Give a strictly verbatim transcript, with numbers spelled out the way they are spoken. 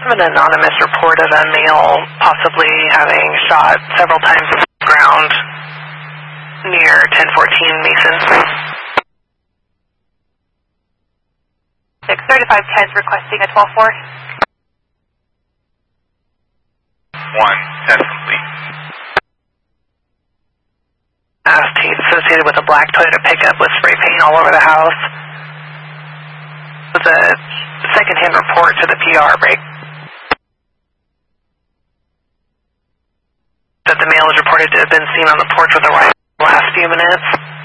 an anonymous report of a male possibly having shot several times on the ground near ten fourteen Mason Street. six thirty-five Ted's requesting a twelve four. one, ten complete. Asked he's associated with a black Toyota pickup with spray paint all over the house. With a second-hand report to the P R break. That the male is reported to have been seen on the porch with a rifle the last few minutes.